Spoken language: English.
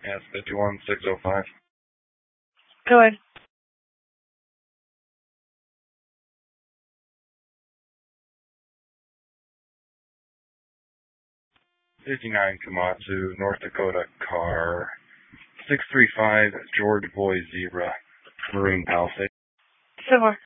Yes, 51605. Go ahead. '59 Komatsu, North Dakota car. 635 George Boy Zebra, Maroon Palisade. Similar.